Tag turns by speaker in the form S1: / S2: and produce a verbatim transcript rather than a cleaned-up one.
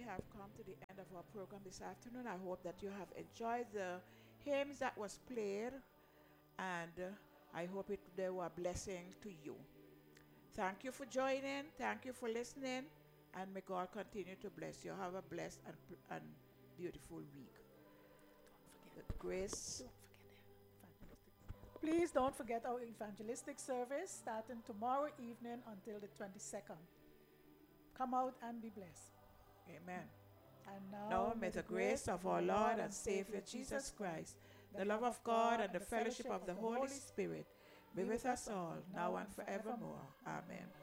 S1: have come to the end of our program this afternoon. I hope that you have enjoyed the hymns that was played, and uh, I hope it they were a blessing to you. Thank you for joining. Thank you for listening, and may God continue to bless you. Have a blessed and, and beautiful week. The grace.
S2: Please don't forget our evangelistic service starting tomorrow evening until the twenty-second. Come out and be blessed.
S1: Amen.
S2: And now,
S1: Now may the grace of our Lord and Savior Jesus Christ, the love of God, and the fellowship of the Holy Spirit be with us all, now and forevermore. Amen.